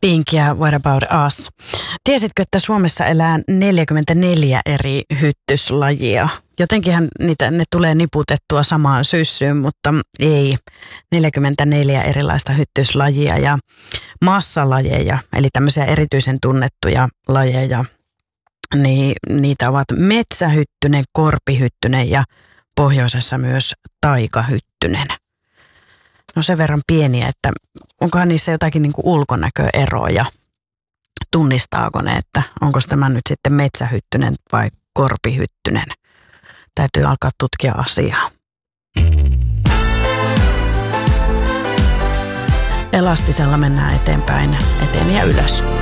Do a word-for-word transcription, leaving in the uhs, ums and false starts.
Pink ja What About Us. Tiesitkö, että Suomessa elää neljäkymmentäneljä eri hyttyslajia? Jotenkinhan niitä, ne tulee niputettua samaan syssyyn, mutta ei. neljäkymmentäneljä erilaista hyttyslajia ja massalajeja, eli tämmöisiä erityisen tunnettuja lajeja. Niin, niitä ovat metsähyttynen, korpihyttynen ja pohjoisessa myös taikahyttynen. No sen verran pieniä, että onkohan niissä jotakin niin kuin ulkonäköeroja? Tunnistaako ne, että onko tämä nyt sitten metsähyttynen vai korpihyttynen? Täytyy alkaa tutkia asiaa. Elastisella mennään eteenpäin, eteen ja ylös.